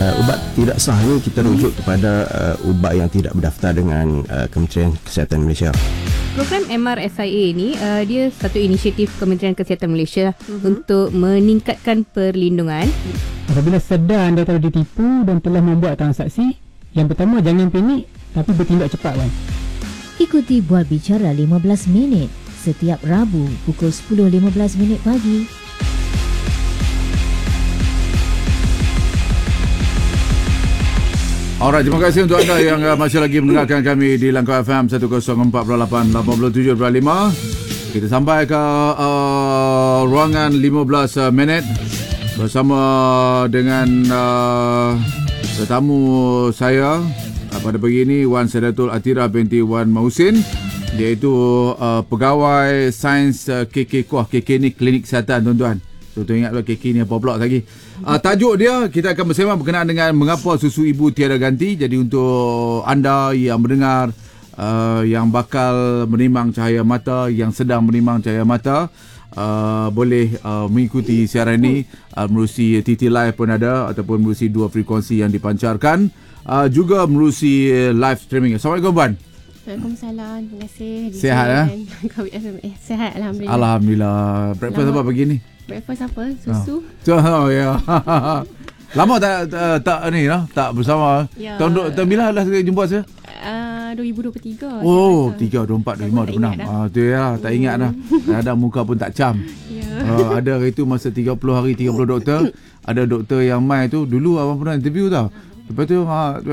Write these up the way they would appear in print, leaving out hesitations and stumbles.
Ubat tidak sah ni kita rujuk kepada ubat yang tidak berdaftar dengan Kementerian Kesihatan Malaysia. Program MRSIA ni dia satu inisiatif Kementerian Kesihatan Malaysia untuk meningkatkan perlindungan. Apabila sedar anda telah ditipu dan telah membuat transaksi, yang pertama jangan panik tapi bertindak cepat kan. Ikuti Bual Bicara 15 minit setiap Rabu pukul 10.15 pagi. Alright, terima kasih untuk anda yang masih lagi mendengarkan kami di Langkau FM 104.887.5. Kita sampai ke ruangan 15 minit bersama dengan tetamu saya pada pagi ini, Wan Sedatul Atira binti Wan Mausin, iaitu pegawai sains KK Kuah. KK ni klinik kesihatan, tuan-tuan. So, ingat KK ni apa pula lagi. Tajuk dia, kita akan bersama berkenaan dengan mengapa susu ibu tiada ganti. Jadi untuk anda yang mendengar, yang bakal menimang cahaya mata, yang sedang menimang cahaya mata, boleh mengikuti siaran ini melalui TT Live pun ada, ataupun melalui dua frekuensi yang dipancarkan, juga melalui live streaming. Assalamualaikum, Puan. Waalaikumsalam. Terima kasih. Sihat ya? Sihat, Alhamdulillah. Alhamdulillah. Breakfast apa pagi ni? Breakfast apa? Susu. Oh ya. Lama tak ni lah, tak bersama. Ya. Tahun bila last kali jumpa saya? 2023. Oh, 3, 24, 25, 26. Tu ya, tak ingat dah. Ada muka pun tak cam. Ya. Ada hari tu masa 30 hari 30 doktor, ada doktor yang mai tu dulu abang pernah interview tau. Lepas tu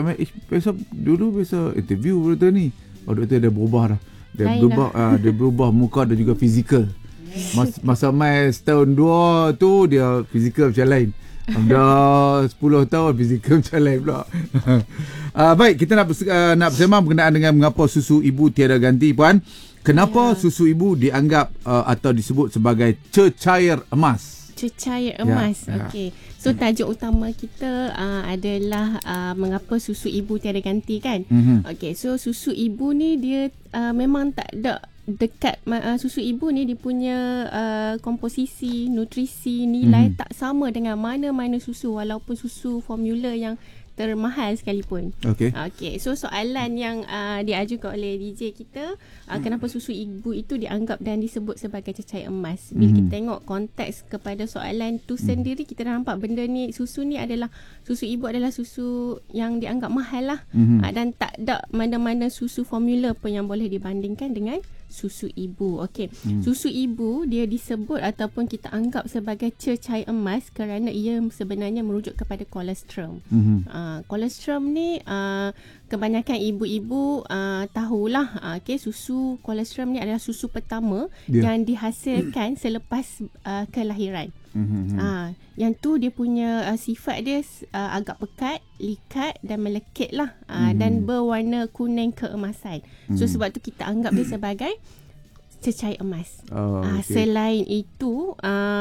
biasa interview doktor ni. Doktor dia berubah dah. Dia berubah muka dan juga fizikal. Masa mai setahun dua tu dia fizikal macam lain. Dah 10 tahun fizikal macam lain pula. Baik, kita nak bersama berkenaan dengan mengapa susu ibu tiada ganti, Puan. Kenapa susu ibu dianggap atau disebut sebagai cecair emas? Cecair emas. Okey. So tajuk utama kita adalah mengapa susu ibu tiada ganti kan. Okey, so susu ibu ni dia memang tak ada dekat susu ibu ni, dia punya komposisi, nutrisi, nilai tak sama dengan mana-mana susu, walaupun susu formula yang termahal sekalipun. Okey, so soalan yang diajukan oleh DJ kita, kenapa susu ibu itu dianggap dan disebut sebagai cecair emas? Bila kita tengok konteks kepada soalan tu sendiri, kita dah nampak benda ni, susu ibu adalah susu yang dianggap mahal lah. Dan tak ada mana-mana susu formula pun yang boleh dibandingkan dengan susu ibu. Okey, susu ibu dia disebut ataupun kita anggap sebagai cecair emas kerana ia sebenarnya merujuk kepada kolostrum. Kolostrum ni kebanyakan ibu-ibu tahulah. Okey, susu kolostrum ni adalah susu pertama yang dihasilkan selepas kelahiran. Yang tu dia punya sifat dia agak pekat, likat dan melekit lah, dan berwarna kuning keemasan. So sebab tu kita anggap dia sebagai cecair emas. Selain itu,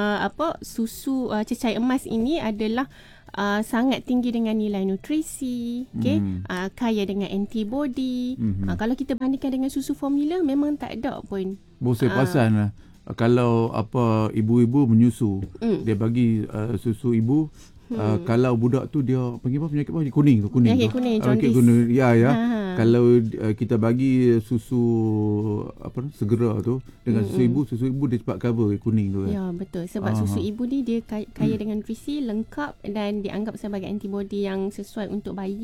susu cecair emas ini adalah sangat tinggi dengan nilai nutrisi, kaya dengan antibody. Kalau kita bandingkan dengan susu formula, memang tak ada pun. Saya perasan lah, kalau ibu-ibu menyusu, dia bagi susu ibu, kalau budak tu dia panggil apa, penyakit apa, kuning tu, penyakit kuning, jaundice. Kalau kita bagi susu segera tu dengan susu ibu dia cepat cover kuning tu kan. Ya, betul, sebab susu ibu ni dia kaya dengan nutrisi, lengkap dan dianggap sebagai antibody yang sesuai untuk bayi